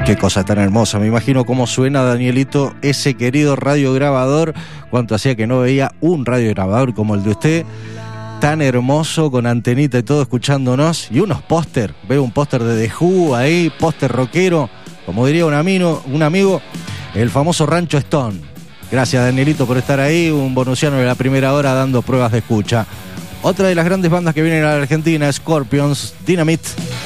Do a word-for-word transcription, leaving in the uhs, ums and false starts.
Qué cosa tan hermosa, me imagino cómo suena, Danielito, ese querido radiograbador. Cuánto hacía que no veía un radiograbador como el de usted, tan hermoso, con antenita y todo, escuchándonos. Y unos póster, veo un póster de The Who ahí, póster rockero, como diría un amigo, un amigo, el famoso Rancho Stone. Gracias, Danielito, por estar ahí, un bonusiano de la primera hora dando pruebas de escucha. Otra de las grandes bandas que vienen a la Argentina, Scorpions, Dynamite.